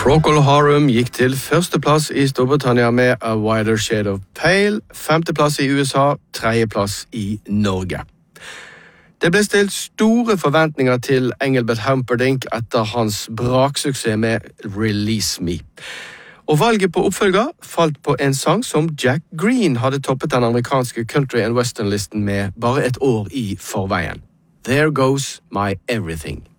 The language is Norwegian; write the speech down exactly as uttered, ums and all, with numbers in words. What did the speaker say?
Procol Harum gikk til førsteplass i Storbritannia med A Wider Shade of Pale, femteplass i U S A, tredjeplass i Norge. Det ble stilt store forventninger til Engelbert Humperdinck etter hans braksuksess med Release Me. Og valget på oppfølger falt på en sang som Jack Green hadde toppet den amerikanske country and western-listen med bare et år i forveien. There Goes My Everything.